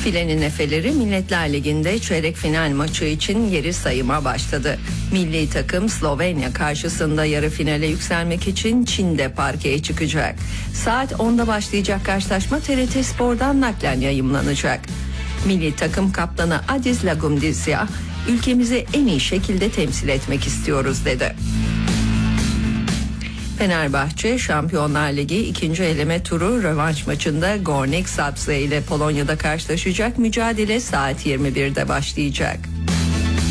Filenin efeleri Milletler Ligi'nde çeyrek final maçı için geri sayıma başladı. Milli takım Slovenya karşısında yarı finale yükselmek için Çin'de parkeye çıkacak. Saat 10'da başlayacak karşılaşma TRT Spor'dan naklen yayımlanacak. Milli takım kaptanı Adis Lagumdzija, ülkemizi en iyi şekilde temsil etmek istiyoruz dedi. Fenerbahçe Şampiyonlar Ligi 2. eleme turu rövanş maçında Górnik Zabrze ile Polonya'da karşılaşacak. Mücadele saat 21'de başlayacak.